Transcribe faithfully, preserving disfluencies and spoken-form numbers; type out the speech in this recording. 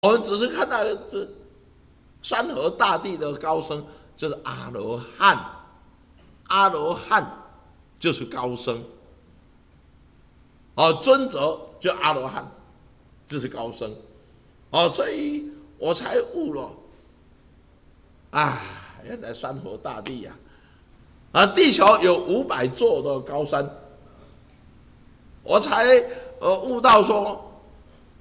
我们只是看到这山河大地的高僧，就是阿罗汉，阿罗汉就是高僧，哦，尊者就阿罗汉，就是高僧，哦，所以我才悟了，啊，原来山河大地呀、啊，啊，地球有五百座的高山，我才呃悟到说。